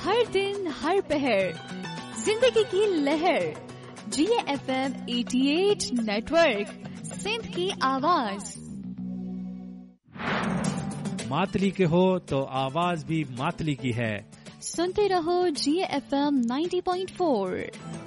हर दिन हर पहर जिंदगी की लहर। GFM 88 नेटवर्क, सिंध की आवाज। मातली के हो तो आवाज भी मातली की है। सुनते रहो GFM 90.4।